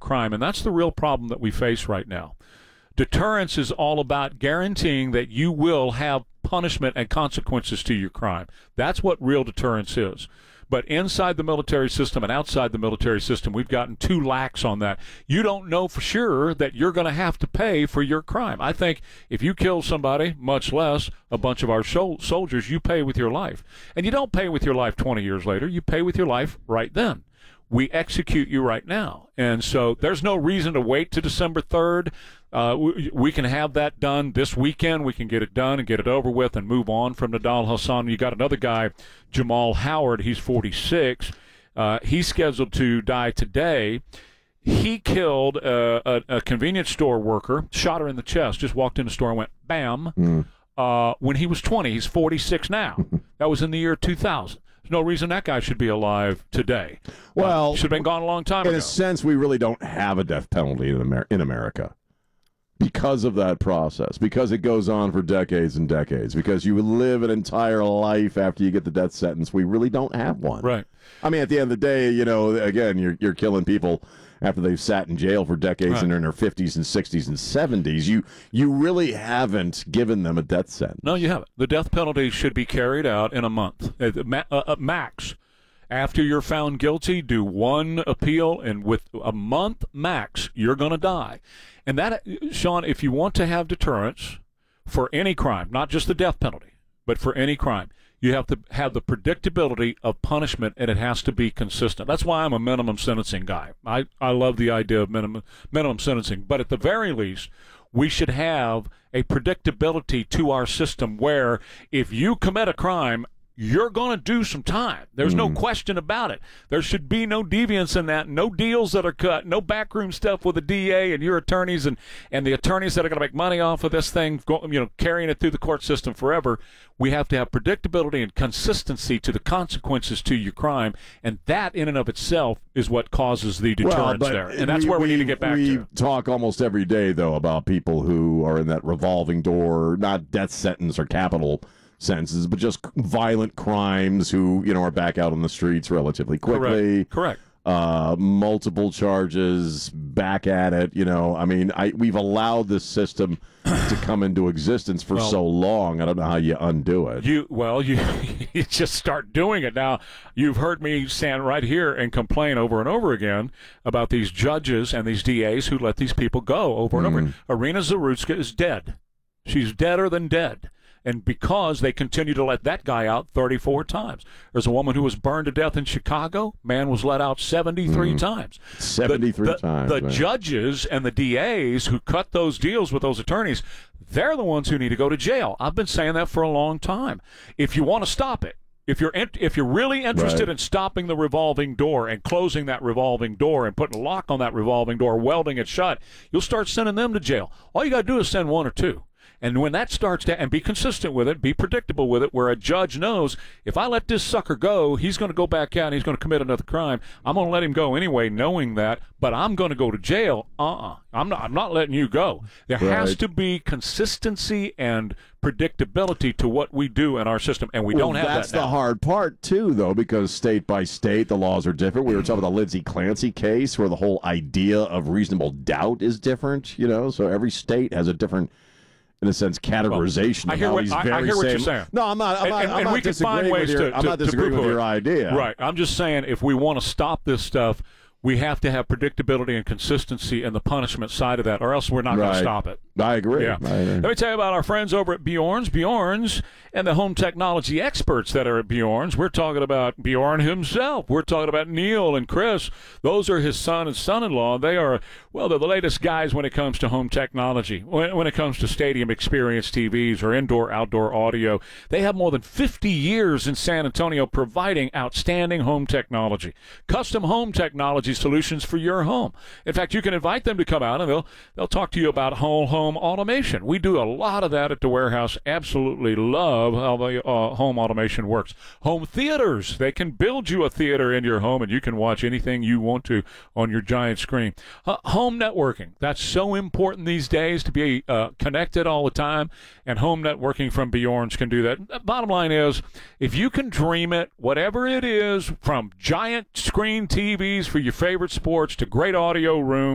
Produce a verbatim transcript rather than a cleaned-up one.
crime, and that's the real problem that we face right now. Deterrence is all about guaranteeing that you will have punishment and consequences to your crime. That's what real deterrence is. But inside the military system and outside the military system, we've gotten too lax on that. You don't know for sure that you're going to have to pay for your crime. I think if you kill somebody, much less a bunch of our sol- soldiers, you pay with your life. And you don't pay with your life twenty years later. You pay with your life right then. We execute you right now. And so there's no reason to wait to December third. Uh, we, we can have that done this weekend. We can get it done and get it over with and move on from Nidal Hasan. You got another guy, Jamal Howard. He's forty-six. Uh, he's scheduled to die today. He killed uh, a, a convenience store worker, shot her in the chest, just walked in the store and went, bam. Mm. Uh, when he was twenty, he's forty-six now. That was in the year two thousand. There's no reason that guy should be alive today. Well, uh, should have been gone a long time in ago. In a sense, we really don't have a death penalty in, Amer- in America because of that process, because it goes on for decades and decades, because you live an entire life after you get the death sentence. We really don't have one. Right. I mean, at the end of the day, you know, again, you're you're killing people after they've sat in jail for decades right. and they're in their fifties and sixties and seventies. You you really haven't given them a death sentence. No, you haven't. The death penalty should be carried out in a month, uh, uh, max. After you're found guilty, do one appeal, and with a month max, you're going to die. And that, Sean, if you want to have deterrence for any crime, not just the death penalty, but for any crime, you have to have the predictability of punishment, and it has to be consistent. That's why I'm a minimum sentencing guy. I, I love the idea of minimum minimum sentencing. But at the very least, we should have a predictability to our system where if you commit a crime, you're going to do some time. There's mm. no question about it. There should be no deviance in that, no deals that are cut, no backroom stuff with the D A and your attorneys and, and the attorneys that are going to make money off of this thing, go, you know, carrying it through the court system forever. We have to have predictability and consistency to the consequences to your crime, and that in and of itself is what causes the deterrence well, there. And that's we, where we, we need to get back we to. We talk almost every day, though, about people who are in that revolving door, not death sentence or capital sentences, but just violent crimes who, you know, are back out on the streets relatively quickly. Correct. Correct. Uh, multiple charges, back at it. You know, I mean, I we've allowed this system to come into existence for well, so long. I don't know how you undo it. You well, you you just start doing it now. You've heard me stand right here and complain over and over again about these judges and these D As who let these people go over and mm. over. Irina Zarutska is dead. She's deader than dead. And because they continue to let that guy out thirty-four times. There's a woman who was burned to death in Chicago. Man was let out seventy-three mm. times. seventy-three the, the, times. The man. judges and the D As who cut those deals with those attorneys, they're the ones who need to go to jail. I've been saying that for a long time. If you want to stop it, if you're in, if you're really interested right. in stopping the revolving door and closing that revolving door and putting a lock on that revolving door, welding it shut, you'll start sending them to jail. All you got to do is send one or two. And when that starts to, and be consistent with it, be predictable with it, where a judge knows, if I let this sucker go, he's going to go back out and he's going to commit another crime. I'm going to let him go anyway, knowing that, but I'm going to go to jail. Uh-uh. I'm not, I'm not letting you go. There right. has to be consistency and predictability to what we do in our system, and we well, don't have that's that now. The hard part, too, though, because state by state, the laws are different. We were talking about the Lindsey Clancy case, where the whole idea of reasonable doubt is different, you know, so every state has a different, in a sense, categorization well, I of hear how what, he's I, very I hear what same. you're saying. No, I'm not. I'm and, not, and, I'm and not we can disagreeing find ways with your, to, I'm to, not disagreeing to with your idea. Right. I'm just saying, if we want to stop this stuff, we have to have predictability and consistency in the punishment side of that, or else we're not right. going to stop it. I agree. Yeah. I agree. Let me tell you about our friends over at Bjorn's. Bjorn's and the home technology experts that are at Bjorn's. We're talking about Bjorn himself. We're talking about Neil and Chris. Those are his son and son-in-law. They are, well, they're the latest guys when it comes to home technology, when, when it comes to stadium experience T Vs or indoor-outdoor audio. They have more than fifty years in San Antonio providing outstanding home technology, custom home technology solutions for your home. In fact, you can invite them to come out, and they'll, they'll talk to you about whole home automation. We do a lot of that at the warehouse. Absolutely love how the uh, home automation works. Home theaters. They can build you a theater in your home, and you can watch anything you want to on your giant screen. Uh, home networking. That's so important these days to be uh, connected all the time, and home networking from Bjorn's can do that. Bottom line is, if you can dream it, whatever it is, from giant screen T Vs for your favorite sports to great audio rooms,